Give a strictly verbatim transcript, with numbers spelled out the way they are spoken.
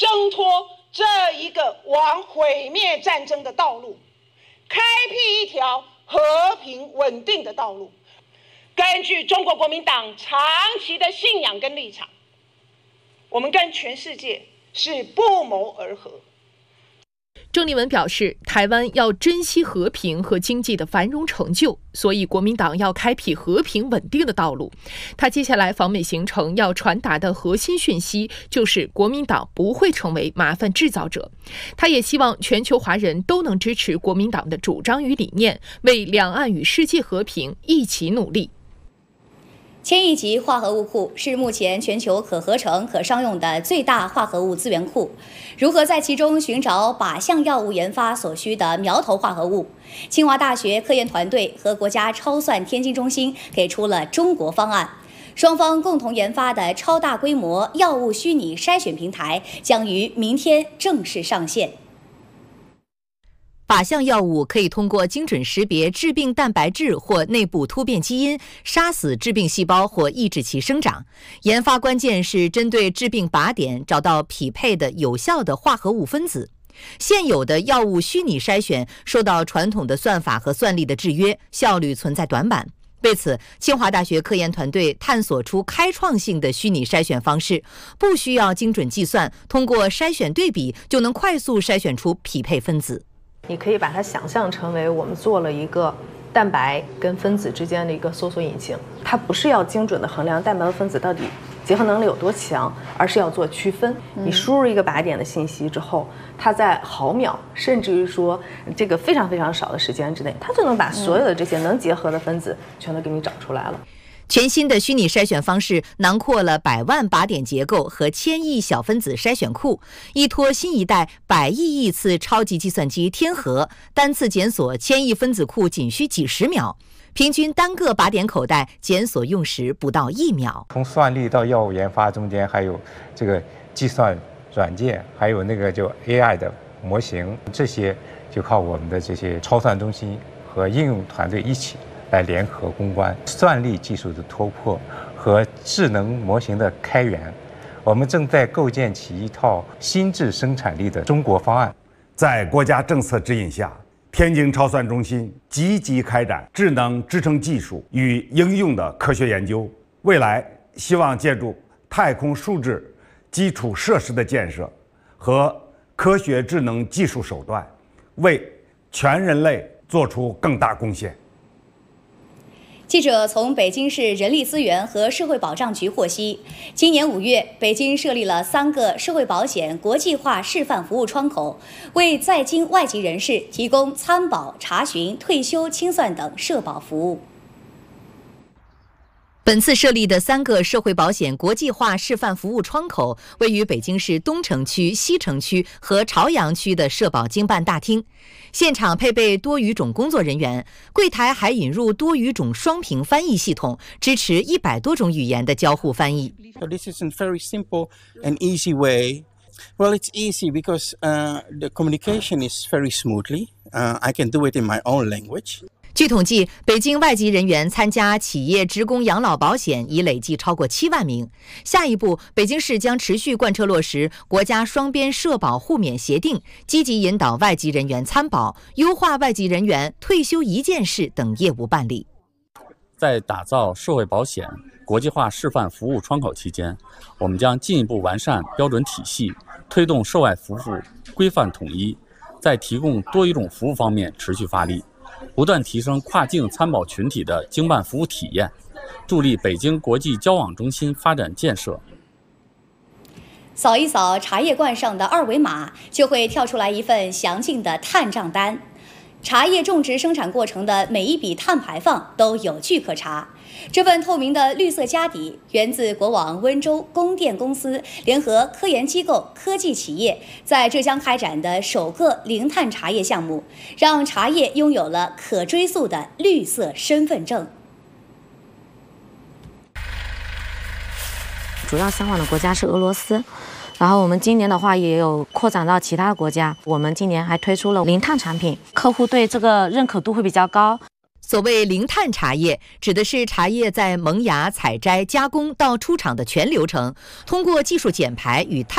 挣脱这一个往毁灭战争的道路，开辟一条和平稳定的道路。根据中国国民党长期的信仰跟立场，我们跟全世界是不谋而合。 郑丽文表示，台湾要珍惜和平和经济的繁荣成就，所以国民党要开辟和平稳定的道路。他接下来访美行程要传达的核心讯息就是国民党不会成为麻烦制造者。他也希望全球华人都能支持国民党的主张与理念，为两岸与世界和平一起努力。 千亿级化合物库是目前全球可合成、可商用的最大化合物资源库。如何在其中寻找靶向药物研发所需的苗头化合物？清华大学科研团队和国家超算天津中心给出了中国方案。双方共同研发的超大规模药物虚拟筛选平台将于明天正式上线。 靶向药物可以通过精准识别致病蛋白质或内部突变基因，杀死致病细胞或抑制其生长。研发关键是针对致病靶点找到匹配的有效的化合物分子。现有的药物虚拟筛选受到传统的算法和算力的制约，效率存在短板。为此，清华大学科研团队探索出开创性的虚拟筛选方式，不需要精准计算，通过筛选对比就能快速筛选出匹配分子。 你可以把它想象成为我们做了一个蛋白跟分子之间的一个搜索引擎，它不是要精准的衡量蛋白和分子到底结合能力有多强，而是要做区分。你输入一个靶点的信息之后，它在毫秒甚至于说这个非常非常少的时间之内，它就能把所有的这些能结合的分子全都给你找出来了。 全新的虚拟筛选方式囊括了百万靶点结构和千亿小分子筛选库，依托新一代百亿亿次超级计算机天河，单次检索千亿分子库仅需几十秒，平均单个靶点口袋检索用时不到一秒。 从算力到药物研发中间还有这个计算软件，还有那个就 A I 的模型，这些就靠我们的这些超算中心和应用团队一起来联合攻关。算力技术的突破和智能模型的开源，我们正在构建起一套新质生产力的中国方案。 在国家政策指引下，天津超算中心积极开展智能支撑技术与应用的科学研究，未来希望借助太空数字基础设施的建设和科学智能技术手段，为全人类做出更大贡献。 记者从北京市人力资源和社会保障局获悉，今年五月，北京设立了三个社会保险国际化示范服务窗口，为在京外籍人士提供参保、查询、退休清算等社保服务。 本次设立的三个社会保险国际化示范服务窗口位于北京市东城区、西城区和朝阳区的社保经办大厅，现场配备多语种工作人员，柜台还引入多语种双屏翻译系统，支持一百多种语言的交互翻译。 So this is a very simple and easy way. Well, it's easy because uh, the communication is very smoothly. Uh, I can do it in my own language. 据统计，北京外籍人员参加企业职工养老保险已累计超过七万名。下一步，北京市将持续贯彻落实国家双边社保互免协定，积极引导外籍人员参保，优化外籍人员退休一件事等业务办理。 在打造社会保险国际化示范服务窗口期间，我们将进一步完善标准体系，推动涉外服务规范统一，在提供多语种服务方面持续发力，不断提升跨境参保群体的经办服务体验，助力北京国际交往中心发展建设。 扫一扫茶叶罐上的二维码，就会跳出来一份详尽的碳账单。茶叶种植生产过程的每一笔碳排放都有据可查。这份透明的绿色家底源自国网温州供电公司联合科研机构、科技企业在浙江开展的首个零碳茶叶项目，让茶叶拥有了可追溯的绿色身份证。 主要相关的国家是俄罗斯。然后我们今年的话也有扩展到其他国家，我们今年还推出了零碳产品，客户对这个认可度会比较高。 所谓零碳茶叶，指的是茶叶在萌芽、采摘、加工到出厂的全流程，通过技术减排与碳